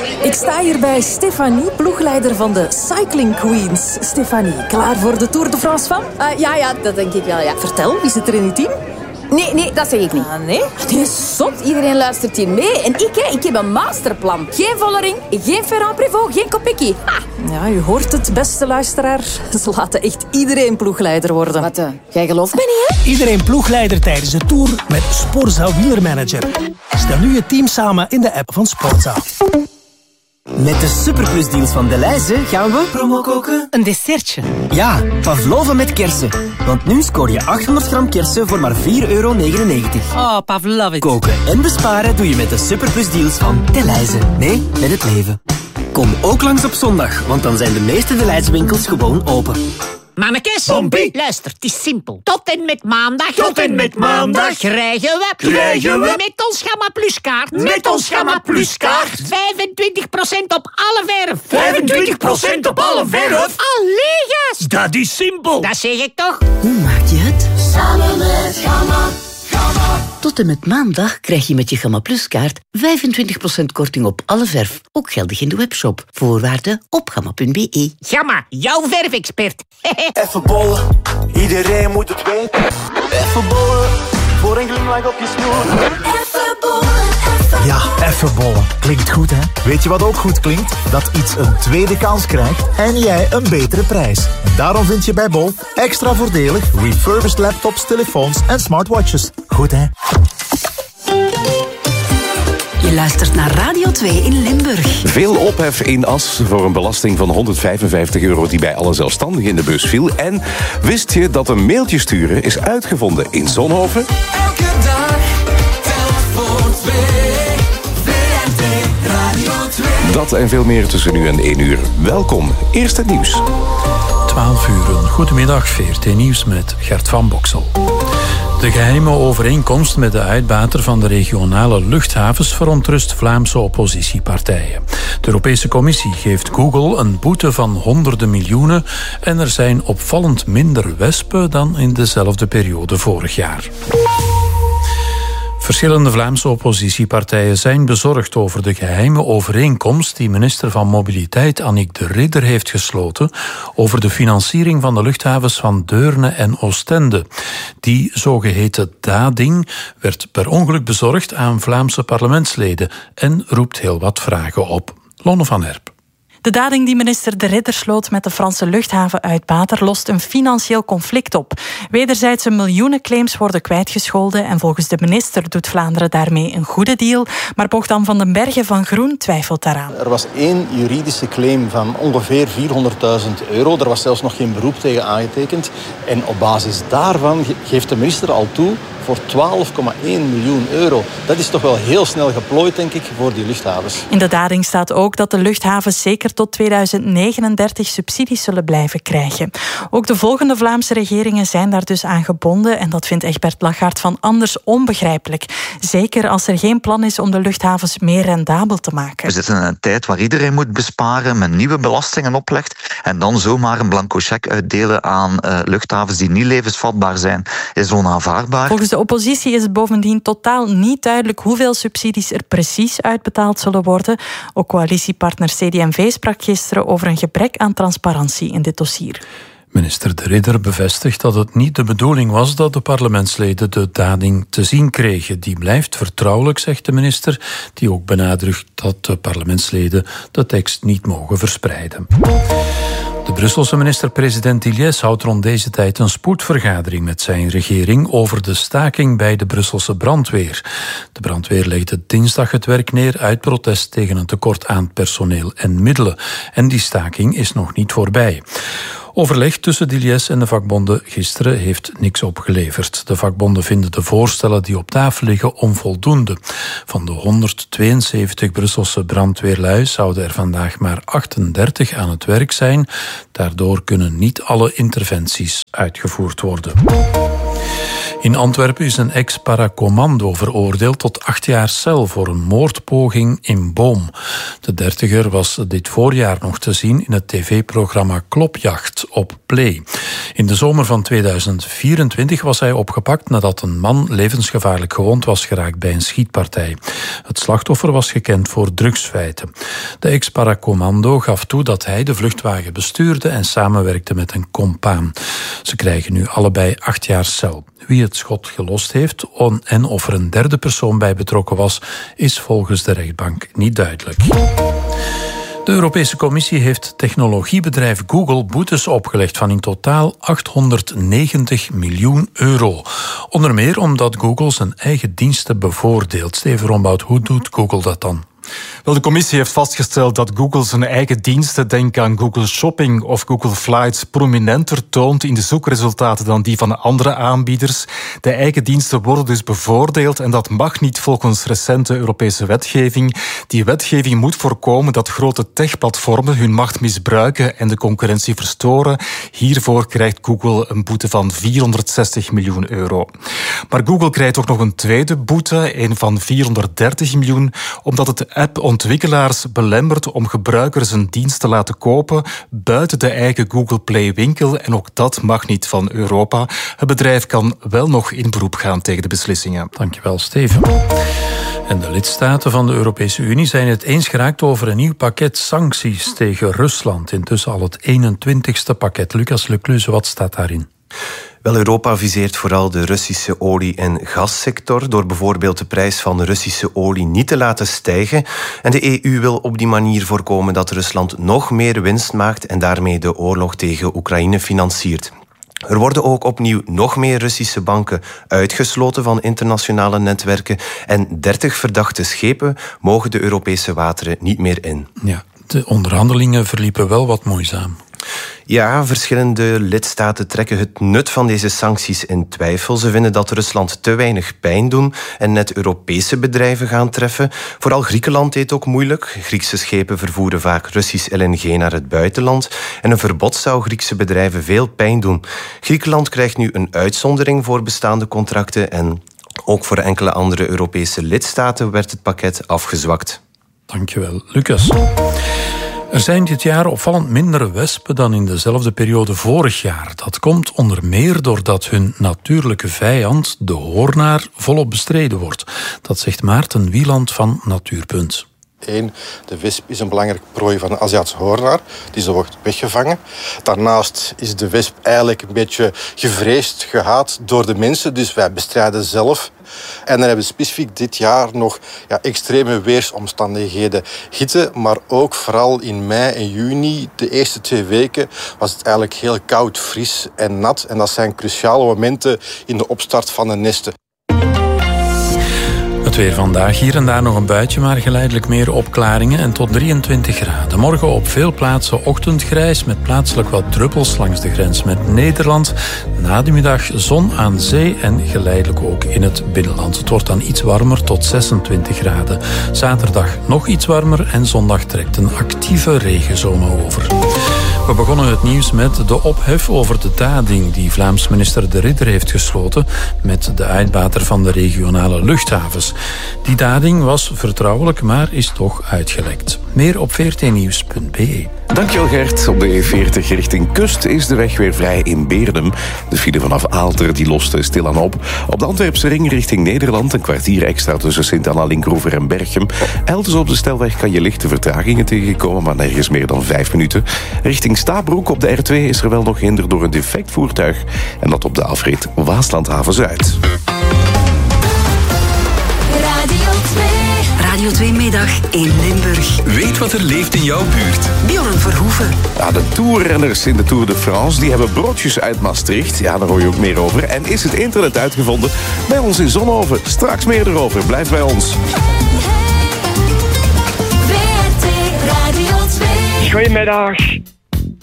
Ik sta hier bij Stefanie, ploegleider van de Cycling Queens. Stefanie, klaar voor de Tour de France van? Ja, dat denk ik wel, ja. Vertel, wie zit er in uw team? Nee, dat zeg ik niet. Nee? Het is zot. Iedereen luistert hier mee. En ik heb een masterplan. Geen Vollering, geen Ferrand Prévot, geen Kopecky. Ja, u hoort het, beste luisteraar. Ze laten echt iedereen ploegleider worden. Wat, jij gelooft me niet, hè? Iedereen ploegleider tijdens de Tour met Sporza Wielermanager. Stel nu je team samen in de app van Sporza. Met de superplusdeals van Delhaize gaan we promo koken. Een dessertje. Ja, pavlova met kersen. Want nu scoor je 800 gram kersen voor maar €4,99. Oh, pavlova. Koken en besparen doe je met de superplusdeals van Delhaize. Nee, met het leven. Kom ook langs op zondag, want dan zijn de meeste Delhaize winkels gewoon open. Mannekes, luister, het is simpel. Tot en met maandag krijgen we met ons Gamma Plus kaart 25% op alle verf. 25% op alle verf? Allee, gast. Dat is simpel. Dat zeg ik toch? Hoe maak je het? Samen met Gamma. Tot en met maandag krijg je met je Gamma Plus kaart 25% korting op alle verf. Ook geldig in de webshop. Voorwaarden op gamma.be. Gamma, jouw verfexpert. Even bollen, iedereen moet het weten. Even bollen, voor een glimlach op je snoer. Even bollen, even. Ja, even bollen. Klinkt goed, hè? Weet je wat ook goed klinkt? Dat iets een tweede kans krijgt en jij een betere prijs. En daarom vind je bij Bol extra voordelig refurbished laptops, telefoons en smartwatches. Goed, hè? Je luistert naar Radio 2 in Limburg. Veel ophef in As voor een belasting van €155 die bij alle zelfstandigen in de bus viel. En wist je dat een mailtje sturen is uitgevonden in Zonhoven? Elke dag telt voor twee. VRT Radio 2. Dat en veel meer tussen nu en 1 uur. Welkom. Eerst het nieuws. 12 uur. Goedemiddag, VRT Nieuws met Gert van Boksel. De geheime overeenkomst met de uitbater van de regionale luchthavens verontrust Vlaamse oppositiepartijen. De Europese Commissie geeft Google een boete van honderden miljoenen en er zijn opvallend minder wespen dan in dezelfde periode vorig jaar. Verschillende Vlaamse oppositiepartijen zijn bezorgd over de geheime overeenkomst die minister van Mobiliteit Annick de Ridder heeft gesloten over de financiering van de luchthavens van Deurne en Oostende. Die zogeheten dading werd per ongeluk bezorgd aan Vlaamse parlementsleden en roept heel wat vragen op. Lonne van Herp. De dading die minister De Ridder sloot met de Franse luchthavenuitbater lost een financieel conflict op. Wederzijdse miljoenen claims worden kwijtgescholden en volgens de minister doet Vlaanderen daarmee een goede deal. Maar Bogdan van den Bergen van Groen twijfelt daaraan. Er was 1 juridische claim van ongeveer €400.000. Er was zelfs nog geen beroep tegen aangetekend. En op basis daarvan geeft de minister al toe voor €12,1 miljoen. Dat is toch wel heel snel geplooid, denk ik, voor die luchthavens. In de dading staat ook dat de luchthavens zeker tot 2039 subsidies zullen blijven krijgen. Ook de volgende Vlaamse regeringen zijn daar dus aan gebonden en dat vindt Egbert Blachard van Anders onbegrijpelijk. Zeker als er geen plan is om de luchthavens meer rendabel te maken. We zitten in een tijd waar iedereen moet besparen, met nieuwe belastingen oplegt en dan zomaar een blanco cheque uitdelen aan luchthavens die niet levensvatbaar zijn, is onaanvaardbaar. Volgens de oppositie is het bovendien totaal niet duidelijk hoeveel subsidies er precies uitbetaald zullen worden. Ook coalitiepartner CD&V sprak gisteren over een gebrek aan transparantie in dit dossier. Minister De Ridder bevestigt dat het niet de bedoeling was dat de parlementsleden de dading te zien kregen. Die blijft vertrouwelijk, zegt de minister, die ook benadrukt dat de parlementsleden de tekst niet mogen verspreiden. De Brusselse minister-president Iliès houdt rond deze tijd een spoedvergadering met zijn regering over de staking bij de Brusselse brandweer. De brandweer legde dinsdag het werk neer uit protest tegen een tekort aan personeel en middelen. En die staking is nog niet voorbij. Overleg tussen Iliès en de vakbonden gisteren heeft niks opgeleverd. De vakbonden vinden de voorstellen die op tafel liggen onvoldoende. Van de 172 Brusselse brandweerlui zouden er vandaag maar 38 aan het werk zijn. Daardoor kunnen niet alle interventies uitgevoerd worden. In Antwerpen is een ex-paracommando veroordeeld tot 8 jaar cel voor een moordpoging in Boom. De 30er was dit voorjaar nog te zien in het tv-programma Klopjacht op Play. In de zomer van 2024 was hij opgepakt nadat een man levensgevaarlijk gewond was geraakt bij een schietpartij. Het slachtoffer was gekend voor drugsfeiten. De ex-paracommando gaf toe dat hij de vluchtwagen bestuurde en samenwerkte met een compaan. Ze krijgen nu allebei 8 jaar cel. Wie het schot gelost heeft en of er een derde persoon bij betrokken was, is volgens de rechtbank niet duidelijk. De Europese Commissie heeft technologiebedrijf Google boetes opgelegd van in totaal 890 miljoen euro. Onder meer omdat Google zijn eigen diensten bevoordeelt. Steven Rombout, hoe doet Google dat dan? Wel, de commissie heeft vastgesteld dat Google zijn eigen diensten, denk aan Google Shopping of Google Flights, prominenter toont in de zoekresultaten dan die van andere aanbieders. De eigen diensten worden dus bevoordeeld en dat mag niet volgens recente Europese wetgeving. Die wetgeving moet voorkomen dat grote techplatformen hun macht misbruiken en de concurrentie verstoren. Hiervoor krijgt Google een boete van 460 miljoen euro. Maar Google krijgt ook nog een tweede boete, een van 430 miljoen, omdat het appontwikkelaars belemmert om gebruikers een dienst te laten kopen buiten de eigen Google Play winkel en ook dat mag niet van Europa. Het bedrijf kan wel nog in beroep gaan tegen de beslissingen. Dankjewel, Steven. En de lidstaten van de Europese Unie zijn het eens geraakt over een nieuw pakket sancties tegen Rusland. Intussen al het 21ste pakket. Lucas Lecluze, wat staat daarin? Wel, Europa viseert vooral de Russische olie- en gassector door bijvoorbeeld de prijs van Russische olie niet te laten stijgen. En de EU wil op die manier voorkomen dat Rusland nog meer winst maakt en daarmee de oorlog tegen Oekraïne financiert. Er worden ook opnieuw nog meer Russische banken uitgesloten van internationale netwerken en 30 verdachte schepen mogen de Europese wateren niet meer in. Ja, de onderhandelingen verliepen wel wat moeizaam. Ja, verschillende lidstaten trekken het nut van deze sancties in twijfel. Ze vinden dat Rusland te weinig pijn doen en net Europese bedrijven gaan treffen. Vooral Griekenland deed ook moeilijk. Griekse schepen vervoeren vaak Russisch LNG naar het buitenland. En een verbod zou Griekse bedrijven veel pijn doen. Griekenland krijgt nu een uitzondering voor bestaande contracten en ook voor enkele andere Europese lidstaten werd het pakket afgezwakt. Dankjewel, Lucas. Er zijn dit jaar opvallend minder wespen dan in dezelfde periode vorig jaar. Dat komt onder meer doordat hun natuurlijke vijand, de hoornaar, volop bestreden wordt. Dat zegt Maarten Wieland van Natuurpunt. 1. De wesp is een belangrijk prooi van de Aziatische hoornaar. Die wordt weggevangen. Daarnaast is de wesp eigenlijk een beetje gevreesd, gehaat door de mensen. Dus wij bestrijden zelf. En dan hebben we specifiek dit jaar nog extreme weersomstandigheden. Hitte, maar ook vooral in mei en juni, de eerste 2 weken, was het eigenlijk heel koud, fris en nat. En dat zijn cruciale momenten in de opstart van de nesten. Het weer vandaag, hier en daar nog een buitje, maar geleidelijk meer opklaringen en tot 23 graden. Morgen op veel plaatsen ochtendgrijs met plaatselijk wat druppels langs de grens met Nederland. Na de middag zon aan zee en geleidelijk ook in het binnenland. Het wordt dan iets warmer tot 26 graden. Zaterdag nog iets warmer en zondag trekt een actieve regenzone over. We begonnen het nieuws met de ophef over de dading die Vlaams minister De Ridder heeft gesloten met de uitbater van de regionale luchthavens. Die dading was vertrouwelijk, maar is toch uitgelekt. Meer op vrtnieuws.be. Dankjewel Gert. Op de E40 richting Kust is de weg weer vrij in Beerden. De file vanaf Aalter die loste stilaan op. Op de Antwerpse ring richting Nederland een kwartier extra tussen Sint-Anna, Linkroever en Berchem. Elders op de snelweg kan je lichte vertragingen tegenkomen, maar nergens meer dan 5 minuten. Richting Stabroek op de R2 is er wel nog hinder door een defect voertuig. En dat op de afrit Waaslandhaven Zuid. Radio 2 Middag in Limburg. Weet wat er leeft in jouw buurt. Bjorn Verhoeven. Ja, de toerrenners in de Tour de France die hebben broodjes uit Maastricht. Ja, daar hoor je ook meer over. En is het internet uitgevonden bij ons in Zonhoven. Straks meer erover. Blijf bij ons. Goedemiddag.